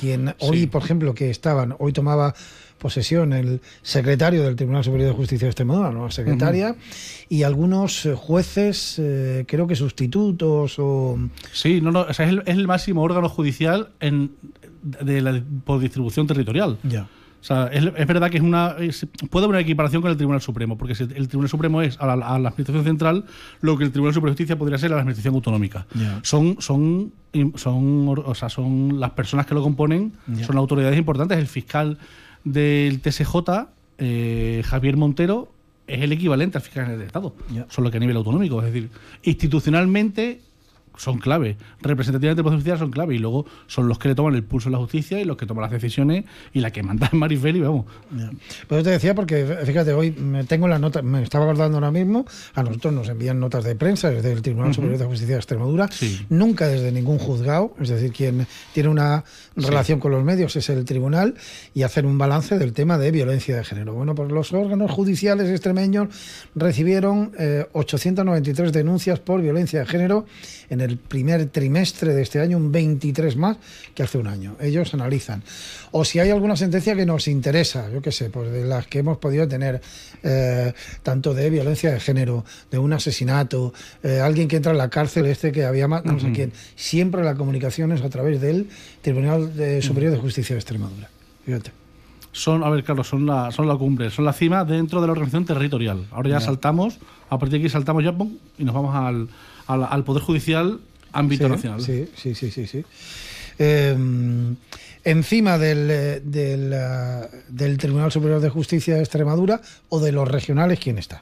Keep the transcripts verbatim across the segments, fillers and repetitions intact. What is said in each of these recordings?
quien hoy, sí. por ejemplo, que estaban, hoy tomaba posesión el secretario del Tribunal Superior de Justicia de Extremadura, la nueva secretaria, uh-huh. y algunos jueces, eh, creo que sustitutos o... Sí, no, no, o sea, es, el, es el máximo órgano judicial en, de la, por distribución territorial. Ya. O sea, es, es verdad que es una es, puede haber una equiparación con el Tribunal Supremo, porque si el Tribunal Supremo es a la, a la Administración Central lo que el Tribunal Superior de Justicia podría ser a la Administración Autonómica. Yeah. Son, son, son, o sea, son las personas que lo componen, yeah. son autoridades importantes. El fiscal del T S J, eh, Javier Montero, es el equivalente al fiscal general del Estado, yeah. solo que a nivel autonómico. Es decir, institucionalmente son clave, representativamente del Poder Judicial son clave, y luego son los que le toman el pulso a la justicia y los que toman las decisiones y la que manda en Marifel y vamos. Yeah. Pues te decía porque, fíjate, hoy me tengo la nota, me estaba acordando ahora mismo, a nosotros nos envían notas de prensa desde el Tribunal uh-huh. Superior de Justicia de Extremadura, sí. nunca desde ningún juzgado, es decir, quien tiene una relación sí. con los medios es el tribunal, y hacer un balance del tema de violencia de género. Bueno, pues los órganos judiciales extremeños recibieron eh, ochocientas noventa y tres denuncias por violencia de género en el primer trimestre de este año, un veintitrés más que hace un año. Ellos analizan. O si hay alguna sentencia que nos interesa, yo qué sé, pues de las que hemos podido tener, eh, tanto de violencia de género, de un asesinato, eh, alguien que entra en la cárcel, este que había más, no uh-huh. sé quién. Siempre la comunicación es a través del Tribunal de Superior de Justicia de Extremadura. Fíjate. Son, a ver, Carlos, son la, son la cumbre, son la cima dentro de la organización territorial. Ahora ya, ya. saltamos, a partir de aquí saltamos ya pum, y nos vamos al, al, al Poder Judicial ámbito sí, nacional. Sí, sí, sí, sí. sí. Eh, encima del, del, del Tribunal Superior de Justicia de Extremadura o de los regionales, ¿quién está?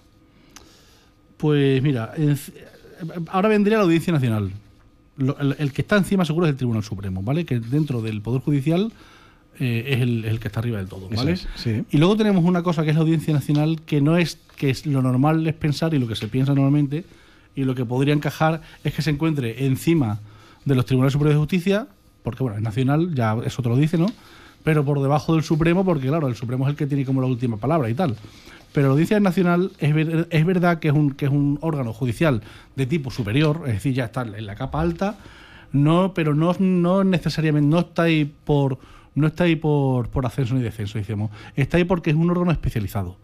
Pues mira, en, ahora vendría la Audiencia Nacional. Lo, el, el que está encima seguro es el Tribunal Supremo, ¿vale? Que dentro del Poder Judicial eh, es el, el que está arriba del todo, ¿vale? Es, sí. Y luego tenemos una cosa que es la Audiencia Nacional, que no es, que es lo normal es pensar, y lo que se piensa normalmente, y lo que podría encajar es que se encuentre encima de los Tribunales Superiores de Justicia, porque bueno, es nacional, ya eso te lo dice, ¿no? Pero por debajo del Supremo, porque claro, el Supremo es el que tiene como la última palabra y tal. Pero la Audiencia Nacional es, ver, es verdad que es, un, que es un órgano judicial de tipo superior, es decir, ya está en la capa alta, no, pero no, no necesariamente, no está ahí por no está ahí por, por ascenso ni descenso, decimos. Está ahí porque es un órgano especializado.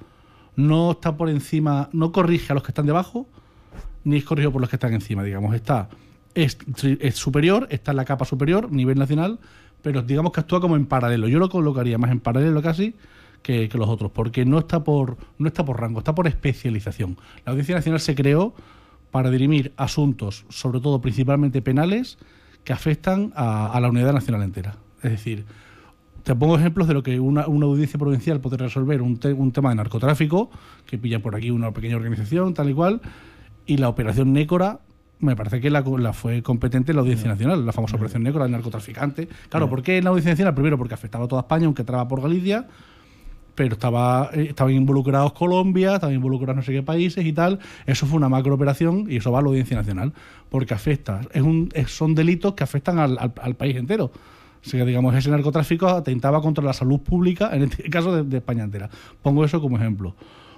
No está por encima, no corrige a los que están debajo, ni es corregido por los que están encima, digamos. Está es, es superior, está en la capa superior, nivel nacional, pero digamos que actúa como en paralelo. Yo lo colocaría más en paralelo casi que, que los otros, porque no está por no está por rango, está por especialización. La Audiencia Nacional se creó para dirimir asuntos, sobre todo principalmente penales, que afectan a, a la unidad nacional entera. Es decir, te pongo ejemplos de lo que una, una audiencia provincial puede resolver, un, te, un tema de narcotráfico, que pilla por aquí una pequeña organización, tal y cual, y la operación Nécora, me parece que la, la fue competente en la Audiencia Nacional, la famosa operación Nécora del narcotraficante. Claro, ¿por qué en la Audiencia Nacional? Primero, porque afectaba a toda España, aunque entraba por Galicia, pero estaba eh, estaban involucrados Colombia, estaban involucrados no sé qué países y tal. Eso fue una macrooperación y eso va a la Audiencia Nacional, porque afecta, es un, es, son delitos que afectan al, al, al país entero. O sea, digamos, ese narcotráfico atentaba contra la salud pública, en este caso de, de España entera. Pongo eso como ejemplo.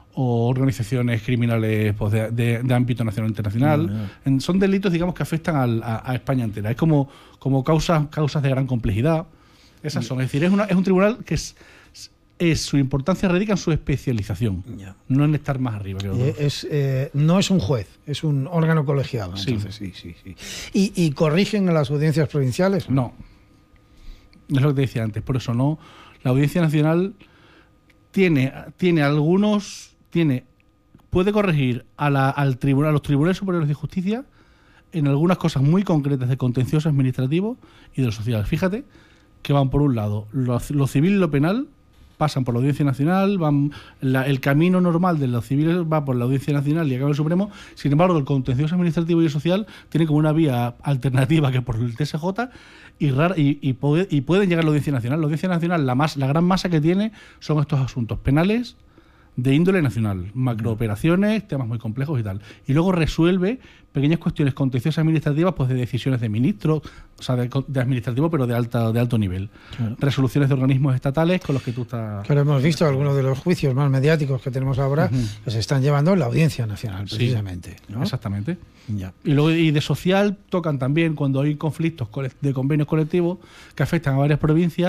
O organizaciones criminales pues, de, de, de ámbito nacional e internacional. No, no. En, son delitos, digamos, que afectan al, a, a España entera. Es como, como causas, causas de gran complejidad. Esas son. Es decir, es, una, es un tribunal que es, es su importancia radica en su especialización, yeah. no en estar más arriba que otros. Es, eh, no es un juez, es un órgano colegiado. Entonces, sí. Sí, sí, sí. ¿Y, ¿Y corrigen en las audiencias provinciales? No. Es lo que te decía antes. Por eso no. La Audiencia Nacional tiene, tiene algunos... tiene puede corregir a, la, al tribunal, a los tribunales superiores de justicia en algunas cosas muy concretas de contencioso administrativo y de lo social. Fíjate que van por un lado lo, lo civil y lo penal, pasan por la Audiencia Nacional, van la, el camino normal de los civiles va por la Audiencia Nacional y acaba en el Supremo. Sin embargo, el contencioso administrativo y el social tiene como una vía alternativa que por el T S J y, rara, y, y, puede, y pueden llegar a la Audiencia Nacional. La Audiencia Nacional, la, más, la gran masa que tiene son estos asuntos penales de índole nacional, macrooperaciones, temas muy complejos y tal. Y luego resuelve pequeñas cuestiones contenciosas administrativas, pues de decisiones de ministros, o sea, de, de administrativo, pero de alta de alto nivel. Claro. Resoluciones de organismos estatales con los que tú estás... Claro, hemos visto algunos de los juicios más mediáticos que tenemos ahora, uh-huh. que se están llevando en la Audiencia Nacional, precisamente. Sí, ¿no? Exactamente. Ya. Y luego y de social tocan también cuando hay conflictos de convenios colectivos que afectan a varias provincias.